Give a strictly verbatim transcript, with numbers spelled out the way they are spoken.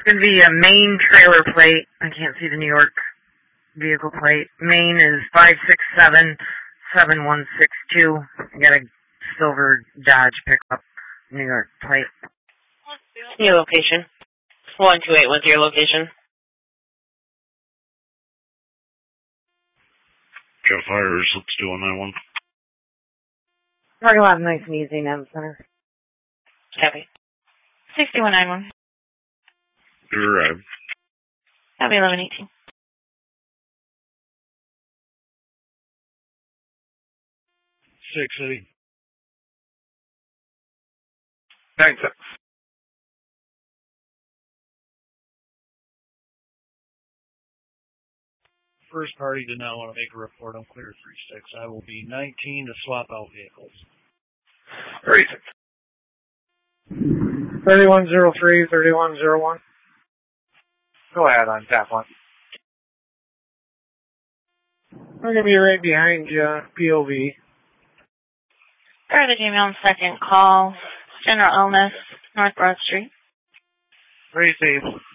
going to be a Maine trailer plate. I can't see the New York vehicle plate. Maine is five six seven seven one six two. I got a silver Dodge pickup, New York plate. Your location. one two eight, what's your location? Jeff Hires, let's do a nine one. Parking lot nice and easy, Nav Center. Copy. sixty-one nine one. You're right. Copy eleven eighteen. Six City. Thanks. First party did not want to make a report on clear three six. I will be nineteen to swap out vehicles. Three six. Thirty-one zero three, thirty-one zero one. Go ahead on tap one. We're gonna be right behind you, P O V. Alright, Jamie on second call. General illness, North Broad Street. Very safe.